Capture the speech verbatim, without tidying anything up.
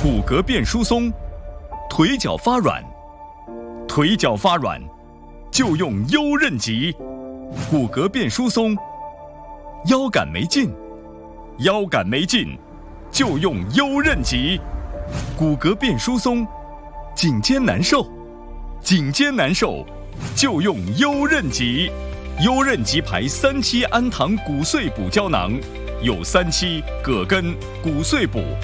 骨骼变疏松，腿脚发软，腿脚发软就用优韧脊；骨骼变疏松，腰杆没劲，腰杆没劲就用优韧脊；骨骼变疏松，颈肩难受，颈肩难受就用优韧脊。优韧脊牌三七氨糖骨碎补胶囊，有三七、葛根、骨碎补、